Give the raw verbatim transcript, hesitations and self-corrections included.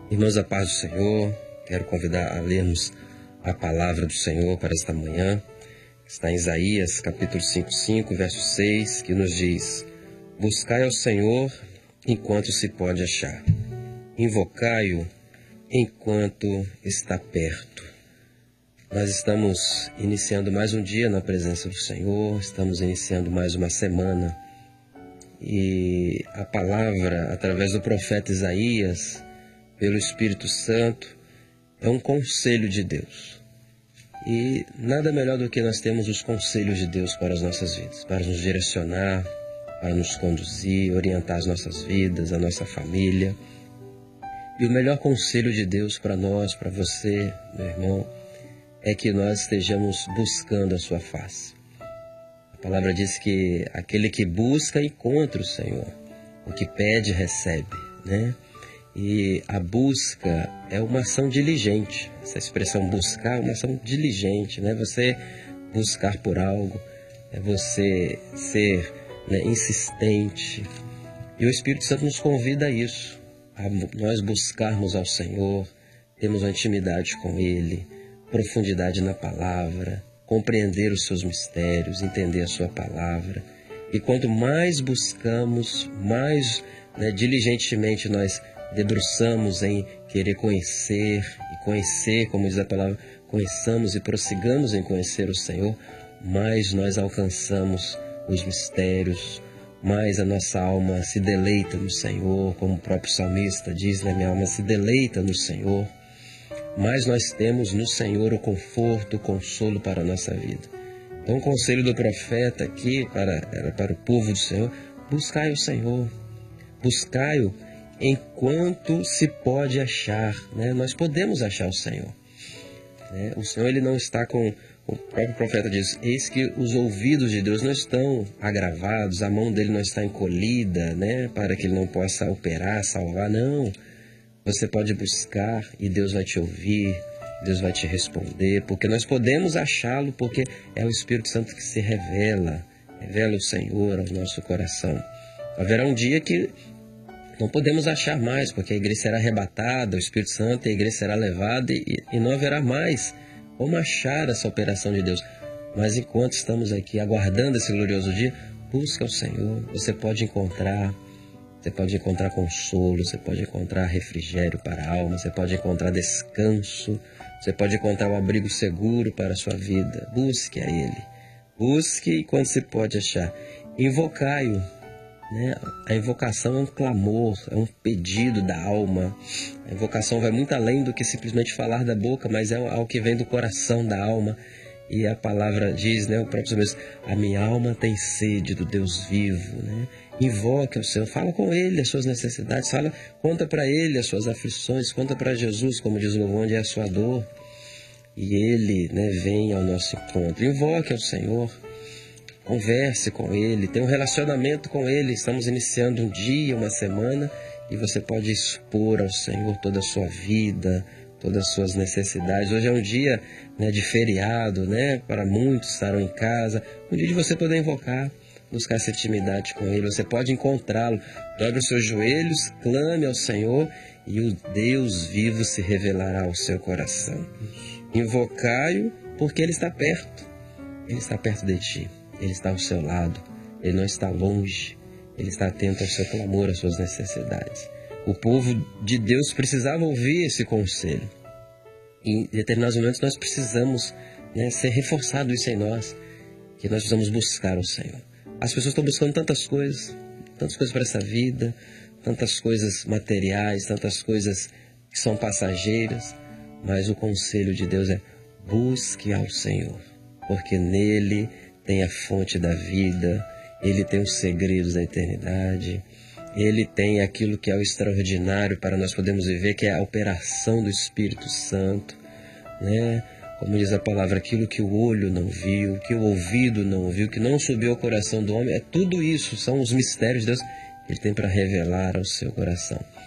Irmãos, a paz do Senhor, quero convidar a lermos a palavra do Senhor para esta manhã. Está em Isaías, capítulo cinco, cinco, verso seis, que nos diz: Buscai ao Senhor enquanto se pode achar, invocai-o enquanto está perto. Nós estamos iniciando mais um dia na presença do Senhor, estamos iniciando mais uma semana, e a palavra, através do profeta Isaías, pelo Espírito Santo, é um conselho de Deus. E nada melhor do que nós termos os conselhos de Deus para as nossas vidas, para nos direcionar, para nos conduzir, orientar as nossas vidas, a nossa família. E o melhor conselho de Deus para nós, para você, meu irmão, é que nós estejamos buscando a sua face. A palavra diz que aquele que busca, encontra o Senhor. O que pede, recebe, né? E a busca é uma ação diligente. Essa expressão buscar é uma ação diligente, né? Você buscar por algo, é você ser, né, insistente. E o Espírito Santo nos convida a isso, a nós buscarmos ao Senhor, termos uma intimidade com Ele, profundidade na palavra, compreender os seus mistérios, entender a sua palavra. E quanto mais buscamos, mais, né, diligentemente nós debruçamos em querer conhecer, e conhecer, como diz a palavra, conheçamos e prossigamos em conhecer o Senhor, mais nós alcançamos os mistérios, mais a nossa alma se deleita no Senhor, como o próprio salmista diz, né, minha alma se deleita no Senhor, mais nós temos no Senhor o conforto, o consolo para a nossa vida. Então o conselho do profeta aqui para, era para o povo do Senhor: buscai o Senhor, buscai-o enquanto se pode achar, né? Nós podemos achar o Senhor, né? O Senhor, ele não está com, o próprio profeta diz, eis que os ouvidos de Deus não estão agravados, a mão dele não está encolhida, né, para que ele não possa operar, salvar. Não, você pode buscar e Deus vai te ouvir, Deus vai te responder, porque nós podemos achá-lo, porque é o Espírito Santo que se revela, revela o Senhor ao nosso coração. Haverá um dia que não podemos achar mais, porque a igreja será arrebatada, o Espírito Santo, e a igreja será levada e, e não haverá mais como achar essa operação de Deus. Mas enquanto estamos aqui aguardando esse glorioso dia, busca o Senhor. Você pode encontrar, você pode encontrar consolo, você pode encontrar refrigério para a alma, você pode encontrar descanso, você pode encontrar um abrigo seguro para a sua vida. Busque a Ele. Busque enquanto se pode achar. Invocai-o. Né? A invocação é um clamor, é um pedido da alma. A invocação vai muito além do que simplesmente falar da boca, mas é algo que vem do coração, da alma. E a palavra diz, né, o próprio Senhor diz, a minha alma tem sede do Deus vivo, né? Invoque ao Senhor, fala com Ele as suas necessidades, fala, conta para Ele as suas aflições, conta para Jesus, como diz o louvor, onde é a sua dor. E Ele, né, vem ao nosso encontro. Invoque ao Senhor. Converse com Ele, tenha um relacionamento com Ele. Estamos iniciando um dia, uma semana, e você pode expor ao Senhor toda a sua vida, todas as suas necessidades. Hoje é um dia, né, de feriado, né, para muitos estarão em casa, um dia de você poder invocar, buscar essa intimidade com Ele. Você pode encontrá-lo, dobre os seus joelhos, clame ao Senhor, e o Deus vivo se revelará ao seu coração. Invocai-o, porque Ele está perto, Ele está perto de ti. Ele está ao seu lado, Ele não está longe, Ele está atento ao seu clamor, às suas necessidades. O povo de Deus precisava ouvir esse conselho. Em determinados momentos nós precisamos, né, ser reforçado isso em nós, que nós precisamos buscar o Senhor. As pessoas estão buscando tantas coisas, tantas coisas para essa vida, tantas coisas materiais, tantas coisas que são passageiras, mas o conselho de Deus é: busque ao Senhor, porque nele tem a fonte da vida, Ele tem os segredos da eternidade, Ele tem aquilo que é o extraordinário para nós podermos viver, que é a operação do Espírito Santo, né? Como diz a palavra, aquilo que o olho não viu, que o ouvido não ouviu, que não subiu ao coração do homem, é tudo isso, são os mistérios de Deus que Ele tem para revelar ao seu coração.